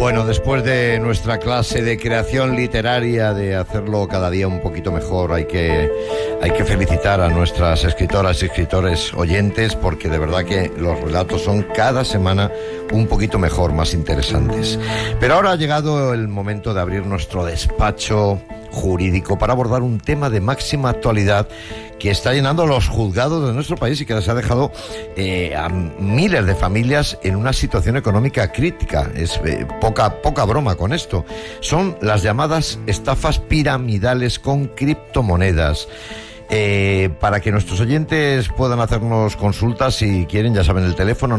Bueno, después de nuestra clase de creación literaria, de hacerlo cada día un poquito mejor, hay que felicitar a nuestras escritoras y escritores oyentes, porque de verdad que los relatos son cada semana un poquito mejor, más interesantes. Pero ahora ha llegado el momento de abrir nuestro despacho jurídico para abordar un tema de máxima actualidad que está llenando los juzgados de nuestro país y que les ha dejado a miles de familias en una situación económica crítica. Es poca broma con esto. Son las llamadas estafas piramidales con criptomonedas. Para que nuestros oyentes puedan hacernos consultas, si quieren, ya saben el teléfono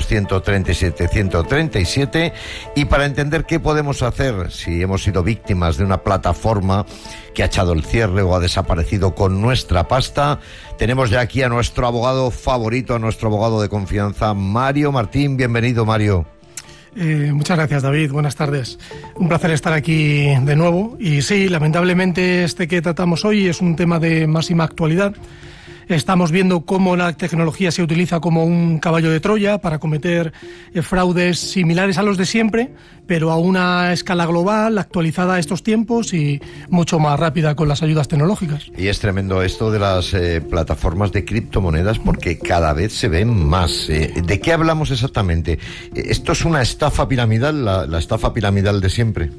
900-137-137, y para entender qué podemos hacer si hemos sido víctimas de una plataforma que ha echado el cierre o ha desaparecido con nuestra pasta, tenemos ya aquí a nuestro abogado favorito, a nuestro abogado de confianza, Mario Martín. Bienvenido, Mario. Muchas gracias, David. Buenas tardes. Un placer estar aquí de nuevo. Y sí, lamentablemente este que tratamos hoy es un tema de máxima actualidad. Estamos viendo cómo la tecnología se utiliza como un caballo de Troya para cometer fraudes similares a los de siempre, pero a una escala global, actualizada a estos tiempos y mucho más rápida con las ayudas tecnológicas. Y es tremendo esto de las plataformas de criptomonedas, porque cada vez se ven más. ¿De qué hablamos exactamente? ¿Esto es una estafa piramidal, la estafa piramidal de siempre?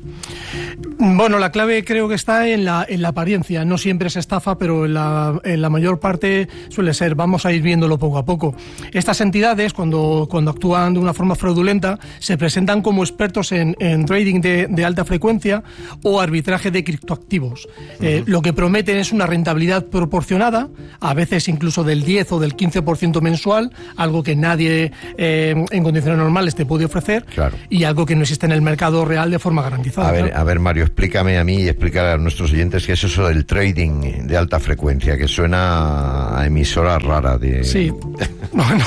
Bueno, la clave creo que está en la apariencia. No siempre es estafa, pero en la mayor parte suele ser. Vamos a ir viéndolo poco a poco. Estas entidades, cuando actúan de una forma fraudulenta, se presentan como expertos en trading de alta frecuencia o arbitraje de criptoactivos. Lo que prometen es una rentabilidad proporcionada, a veces incluso del 10 o del 15% mensual, algo que nadie en condiciones normales te puede ofrecer, claro, y algo que no existe en el mercado real de forma garantizada. A ver, Mario, explícame a mí y explícale a nuestros oyentes qué es eso del trading de alta frecuencia, que suena a emisora rara de... Sí, bueno,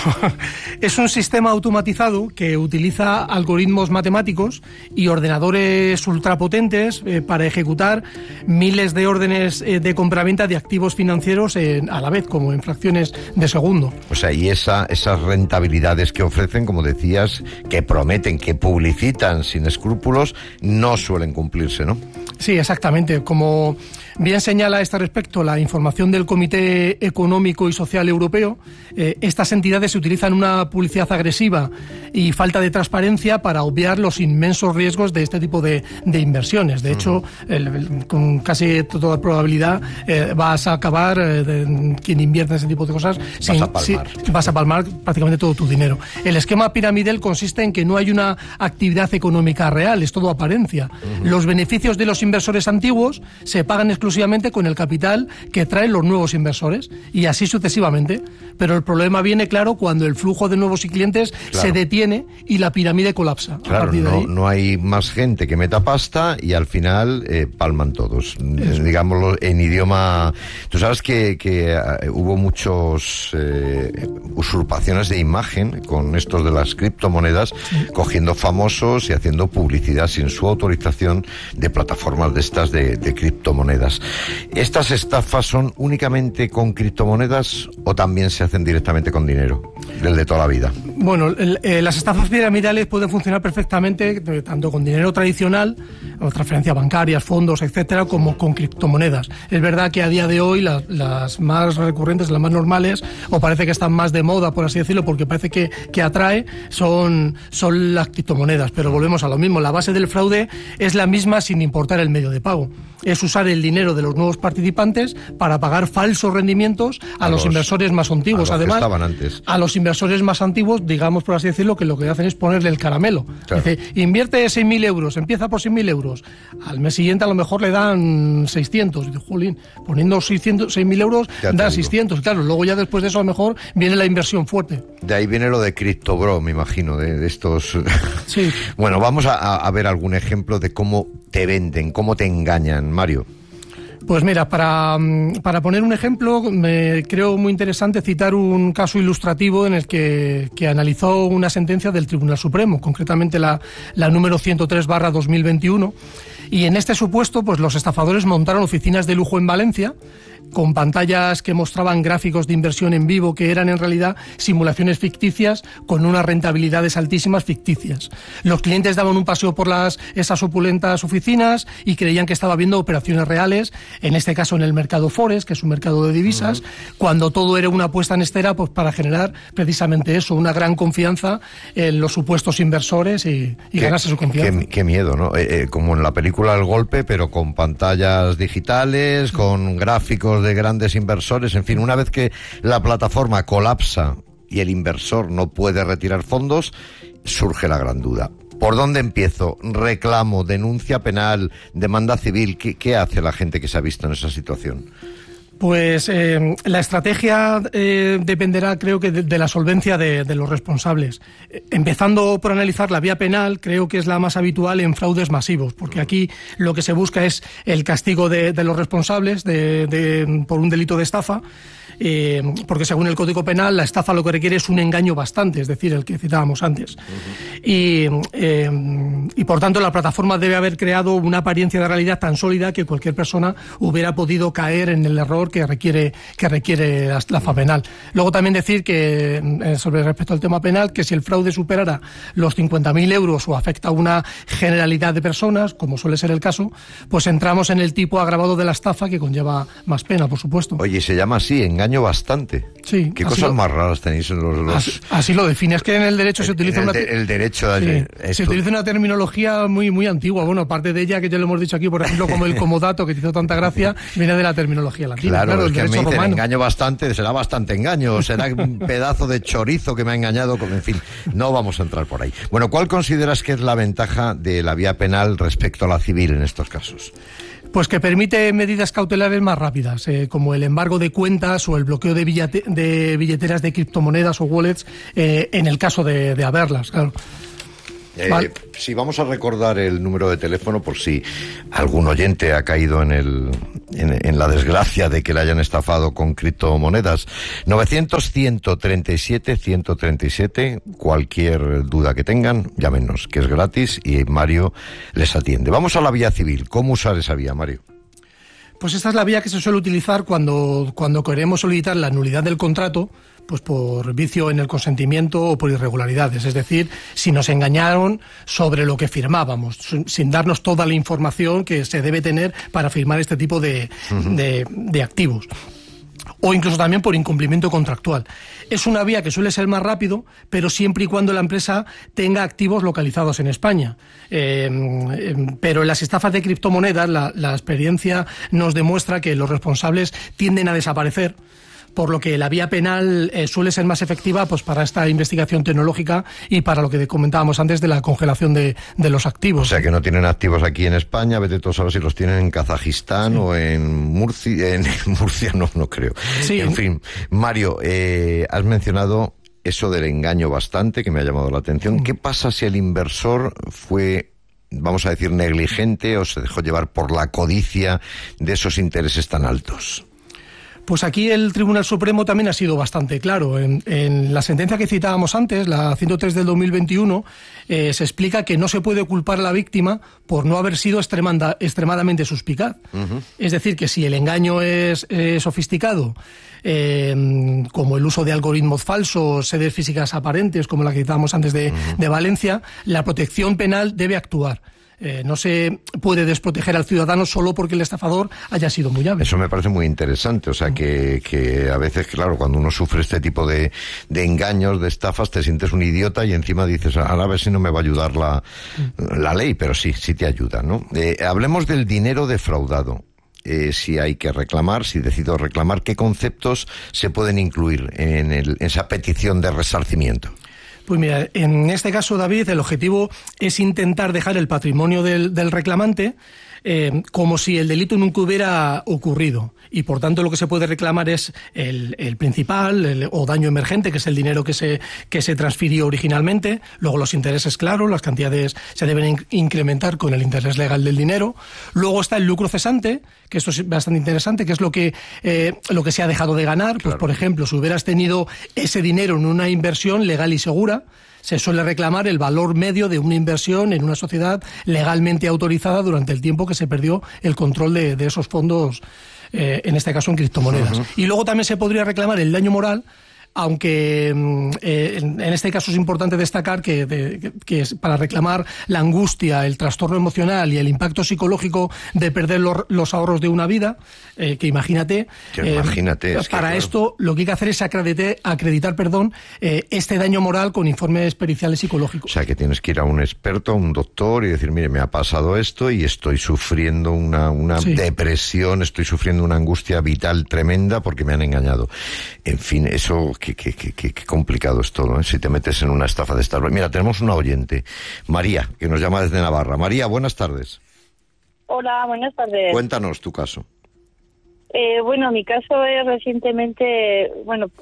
es un sistema automatizado que utiliza algoritmos matemáticos y ordenadores ultrapotentes para ejecutar miles de órdenes de compraventa de activos financieros a la vez, como en fracciones de segundo. O sea, y esas rentabilidades que ofrecen, como decías, que prometen, que publicitan sin escrúpulos, no suelen cumplirse, ¿no? Sí, exactamente. Como bien señala a este respecto la información del Comité Económico y Social Europeo, estas entidades utilizan una publicidad agresiva y falta de transparencia para obviar los inmensos riesgos de este tipo de inversiones. De hecho, con casi toda probabilidad vas a acabar, quien invierte en ese tipo de cosas, vas a palmar prácticamente todo tu dinero. El esquema piramidal consiste en que no hay una actividad económica real, es todo apariencia. Los beneficios de los inversores antiguos se pagan exclusivamente con el capital que traen los nuevos inversores y así sucesivamente. Pero el problema viene, claro, cuando el flujo de nuevos clientes se detiene y la pirámide colapsa. Claro, no hay más gente que meta pasta y al final palman todos. Digámoslo en idioma... Tú sabes que hubo muchos usurpaciones de imagen con estos de las criptomonedas, cogiendo famosos y haciendo publicidad sin su autorización de plataformas de estas de criptomonedas. ¿Estas estafas son únicamente con criptomonedas o también se hacen directamente con dinero, del de toda la vida? Bueno, las estafas piramidales pueden funcionar perfectamente tanto con dinero tradicional, o transferencias bancarias, fondos, etcétera, como con criptomonedas. Es verdad que a día de hoy las más recurrentes, las más normales, o parece que están más de moda, por así decirlo, porque parece que atrae, son las criptomonedas. Pero volvemos a lo mismo. La base del fraude es la misma sin importar el medio de pago. Es usar el dinero de los nuevos participantes para pagar falsos rendimientos a los inversores más antiguos. Además, a los inversores más antiguos, digamos por así decirlo, que lo que hacen es ponerle el caramelo. Claro. Dice, invierte 6.000 euros, empieza por 6.000 euros. Al mes siguiente a lo mejor le dan 600. Y dice, jolín, poniendo 6.000 euros da 600. Claro, luego ya después de eso a lo mejor viene la inversión fuerte. De ahí viene lo de CryptoBro, me imagino, de estos... Sí. Bueno, vamos a ver algún ejemplo de cómo te venden, cómo te engañan, Mario. Pues mira, para poner un ejemplo, me creo muy interesante citar un caso ilustrativo en el que analizó una sentencia del Tribunal Supremo, concretamente la número 103/2021, y en este supuesto pues los estafadores montaron oficinas de lujo en Valencia con pantallas que mostraban gráficos de inversión en vivo que eran en realidad simulaciones ficticias con unas rentabilidades altísimas ficticias. Los clientes daban un paseo por esas opulentas oficinas y creían que estaba viendo operaciones reales, en este caso en el mercado Forex, que es un mercado de divisas, cuando todo era una puesta en escena pues para generar precisamente eso, una gran confianza en los supuestos inversores y ganarse su confianza. Qué miedo, ¿no? Como en la película El Golpe, pero con pantallas digitales, con gráficos de grandes inversores, en fin, una vez que la plataforma colapsa y el inversor no puede retirar fondos, surge la gran duda. ¿Por dónde empiezo? ¿Reclamo, denuncia penal, demanda civil? ¿Qué hace la gente que se ha visto en esa situación? Pues la estrategia dependerá, creo que, de la solvencia de los responsables. Empezando por analizar la vía penal, creo que es la más habitual en fraudes masivos, porque aquí lo que se busca es el castigo de los responsables por un delito de estafa, porque según el Código Penal la estafa lo que requiere es un engaño bastante, es decir, el que citábamos antes. Y por tanto la plataforma debe haber creado una apariencia de realidad tan sólida que cualquier persona hubiera podido caer en el error que requiere la estafa penal. Luego también decir que, sobre respecto al tema penal, que si el fraude superara los 50.000 euros o afecta a una generalidad de personas, como suele ser el caso, pues entramos en el tipo agravado de la estafa, que conlleva más pena, por supuesto. Oye, se llama así, engaño bastante. Sí. ¿Qué cosas más raras tenéis en los... Así lo define. Es que en el derecho se utiliza se utiliza una terminología muy antigua. Bueno, aparte de ella, que ya lo hemos dicho aquí, por ejemplo, como el comodato, que te hizo tanta gracia, viene de la terminología latina. Claro, es que me dicen romano. Engaño bastante, será bastante engaño, será un pedazo de chorizo que me ha engañado, en fin, no vamos a entrar por ahí. Bueno, ¿cuál consideras que es la ventaja de la vía penal respecto a la civil en estos casos? Pues que permite medidas cautelares más rápidas, como el embargo de cuentas o el bloqueo de billeteras de criptomonedas o wallets, en el caso de haberlas, claro. Si vamos a recordar el número de teléfono por si algún oyente ha caído en la desgracia de que le hayan estafado con criptomonedas. 900-137-137, cualquier duda que tengan, llámenos, que es gratis y Mario les atiende. Vamos a la vía civil. ¿Cómo usar esa vía, Mario? Pues esta es la vía que se suele utilizar cuando queremos solicitar la nulidad del contrato, pues por vicio en el consentimiento o por irregularidades, es decir, si nos engañaron sobre lo que firmábamos, sin darnos toda la información que se debe tener para firmar este tipo de activos. O incluso también por incumplimiento contractual. Es una vía que suele ser más rápido, pero siempre y cuando la empresa tenga activos localizados en España. Pero en las estafas de criptomonedas la experiencia nos demuestra que los responsables tienden a desaparecer, por lo que la vía penal suele ser más efectiva pues para esta investigación tecnológica y para lo que comentábamos antes de la congelación de los activos. O sea, que no tienen activos aquí en España, vete tú a saber si los tienen en Kazajistán o en Murcia. En Murcia no creo. Sí. En fin, Mario, has mencionado eso del engaño bastante, que me ha llamado la atención. ¿Qué pasa si el inversor fue, vamos a decir, negligente o se dejó llevar por la codicia de esos intereses tan altos? Pues aquí el Tribunal Supremo también ha sido bastante claro. En la sentencia que citábamos antes, la 103 del 2021, se explica que no se puede culpar a la víctima por no haber sido extremadamente suspicaz. Es decir, que si el engaño es sofisticado, como el uso de algoritmos falsos, sedes físicas aparentes, como la que citábamos antes de Valencia, la protección penal debe actuar. No se puede desproteger al ciudadano solo porque el estafador haya sido muy hábil. Eso me parece muy interesante, o sea que a veces, claro, cuando uno sufre este tipo de engaños, de estafas, te sientes un idiota y encima dices, a ver si no me va a ayudar la ley, pero sí te ayuda, ¿no? Hablemos del dinero defraudado. Si hay que reclamar, si decido reclamar, ¿qué conceptos se pueden incluir en esa petición de resarcimiento? Pues mira, en este caso, David, el objetivo es intentar dejar el patrimonio del reclamante como si el delito nunca hubiera ocurrido. Y por tanto lo que se puede reclamar es el principal o daño emergente, que es el dinero que se transfirió originalmente. Luego los intereses, claro, las cantidades se deben incrementar con el interés legal del dinero. Luego está el lucro cesante, que esto es bastante interesante, que es lo que se ha dejado de ganar. Pues, por ejemplo, si hubieras tenido ese dinero en una inversión legal y segura, se suele reclamar el valor medio de una inversión en una sociedad legalmente autorizada durante el tiempo que se perdió el control de esos fondos en este caso en criptomonedas. Y luego también se podría reclamar el daño moral, aunque en este caso es importante destacar que es para reclamar la angustia, el trastorno emocional y el impacto psicológico de perder los ahorros de una vida, que imagínate. Para esto lo que hay que hacer es acreditar este daño moral con informes periciales psicológicos. O sea, que tienes que ir a un experto, a un doctor y decir, mire, me ha pasado esto y estoy sufriendo una depresión, estoy sufriendo una angustia vital tremenda porque me han engañado. En fin, eso... Qué complicado es todo, ¿eh? Si te metes en una estafa de estas. Mira, tenemos una oyente, María, que nos llama desde Navarra. María, buenas tardes. Hola, buenas tardes. Cuéntanos tu caso. Bueno, mi caso es recientemente,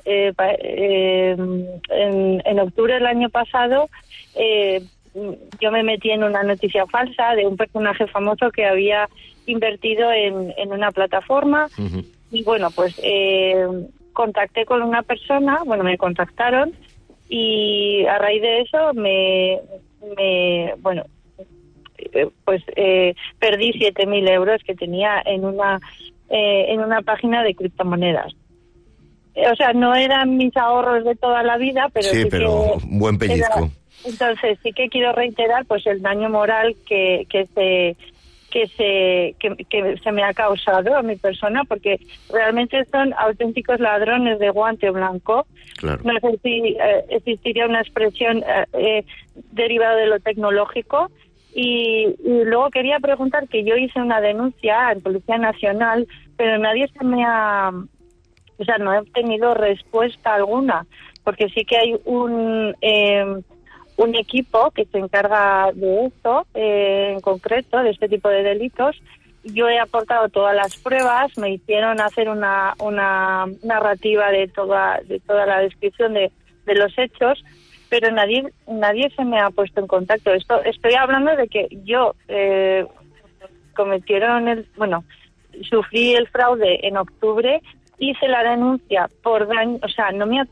en octubre del año pasado, yo me metí en una noticia falsa de un personaje famoso que había invertido en una plataforma. Y bueno, pues... contacté con una persona, me contactaron y a raíz de eso perdí 7.000 euros que tenía en una página de criptomonedas. O sea, no eran mis ahorros de toda la vida, pero sí pero un buen pellizco. Entonces sí que quiero reiterar pues el daño moral que se me ha causado a mi persona, porque realmente son auténticos ladrones de guante blanco. Claro. No sé si existiría una expresión derivada de lo tecnológico. Y luego quería preguntar, que yo hice una denuncia en Policía Nacional, pero nadie no he obtenido respuesta alguna, porque sí que hay un equipo que se encarga de esto, en concreto, de este tipo de delitos. Yo he aportado todas las pruebas, me hicieron hacer una narrativa de toda la descripción de los hechos, pero nadie se me ha puesto en contacto. Estoy hablando de que yo sufrí el fraude en octubre, hice la denuncia por daño, o sea, no me